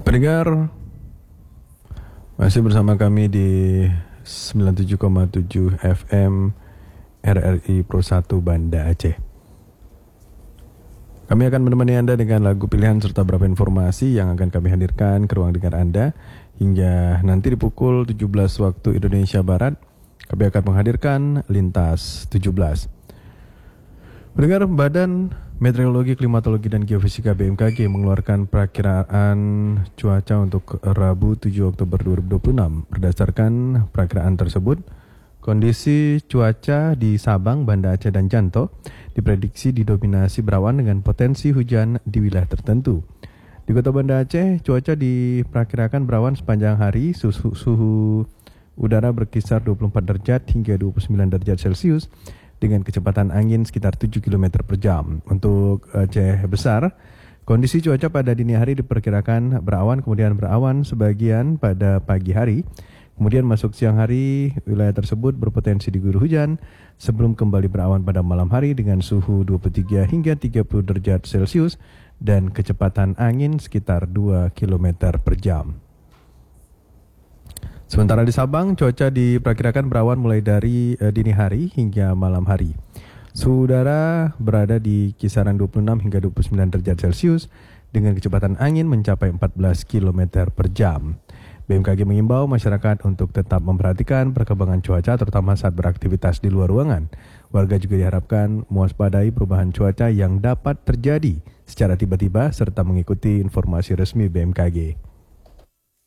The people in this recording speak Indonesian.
Pendengar, masih bersama kami di 97,7 FM RRI Pro 1 Banda Aceh. Kami akan menemani Anda dengan lagu pilihan serta beberapa informasi yang akan kami hadirkan ke ruang dengar Anda hingga nanti di pukul 17 waktu Indonesia Barat. Kami akan menghadirkan Lintas 17. Pendengar, Badan Meteorologi, Klimatologi, dan Geofisika BMKG mengeluarkan perakiraan cuaca untuk Rabu 7 Oktober 2026. Berdasarkan perakiraan tersebut, kondisi cuaca di Sabang, Banda Aceh, dan Janto diprediksi didominasi berawan dengan potensi hujan di wilayah tertentu. Di Kota Banda Aceh, cuaca diperkirakan berawan sepanjang hari, suhu udara berkisar 24 derajat hingga 29 derajat Celcius, dengan kecepatan angin sekitar 7 km per jam. Untuk Aceh Besar, kondisi cuaca pada dini hari diperkirakan berawan, kemudian berawan sebagian pada pagi hari. Kemudian masuk siang hari, wilayah tersebut berpotensi diguyur hujan sebelum kembali berawan pada malam hari dengan suhu 23 hingga 30 derajat Celcius dan kecepatan angin sekitar 2 km per jam. Sementara di Sabang, cuaca diperkirakan berawan mulai dari dini hari hingga malam hari. Suhu udara berada di kisaran 26 hingga 29 derajat Celcius dengan kecepatan angin mencapai 14 km per jam. BMKG mengimbau masyarakat untuk tetap memperhatikan perkembangan cuaca terutama saat beraktivitas di luar ruangan. Warga juga diharapkan mewaspadai perubahan cuaca yang dapat terjadi secara tiba-tiba serta mengikuti informasi resmi BMKG.